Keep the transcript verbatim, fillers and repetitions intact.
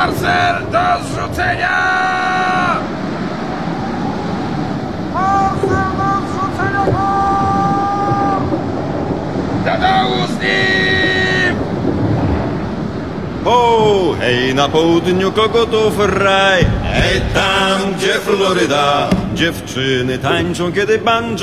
Parcel do zrzucenia! Parcel do zrzucenia! Do dołu z nim! Ho, hej, na południu kogotów raj. Hej, tam, gdzie Floryda, dziewczyny tańczą, kiedy banjo